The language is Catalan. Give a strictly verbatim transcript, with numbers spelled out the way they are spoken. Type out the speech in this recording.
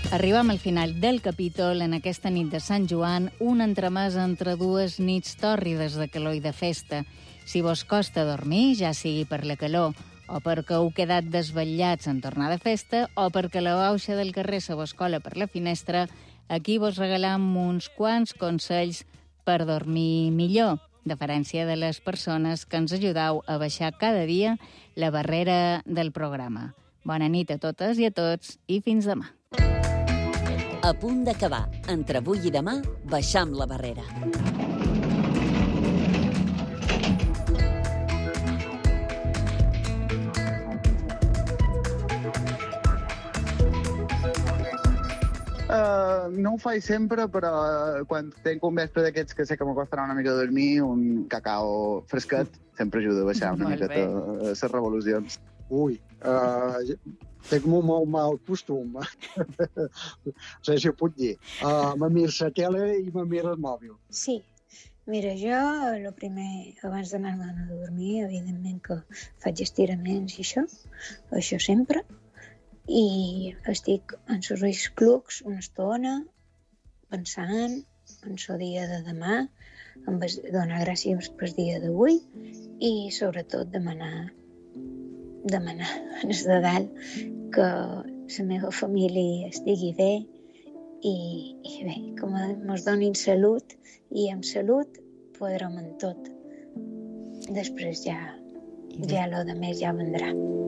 Arribem al final del capítol en aquesta nit de Sant Joan, un entremès entre dues nits tòrrides de calor i de festa. Si vos costa dormir, ja sigui per la calor o perquè heu quedat desvetllats en tornar de festa o perquè la bauxa del carrer se vos cola per la finestra, aquí vos regalam uns quants consells per dormir millor, deferència de les persones que ens ajudau a baixar cada dia la barrera del programa. Bona nit a totes i a tots i fins demà. A punt d'acabar. Entre avui i demà, baixam la barrera. Uh, no ho faig sempre, però quan tenc un vespre d'aquests que sé que m'acostarà una mica a dormir, un cacao fresquet sempre ajuda a baixar una miqueta les revolucions. Ui, uh, tinc un molt mal costum. No sé si ho puc dir. Uh, me miro la tele i me miro el mòbil. Sí. Mira, jo, el primer, abans d'anar-me a dormir, evidentment que faig estiraments i això, això sempre, i estic en els ulls clucs una estona, pensant en el dia de demà, en donar gràcies pel dia d'avui i, sobretot, demanar demanar a les de dalt que la meva família estigui bé i, i bé, que ens donin salut i amb salut podrem en tot. Després ja, ja lo de més ja vendrà.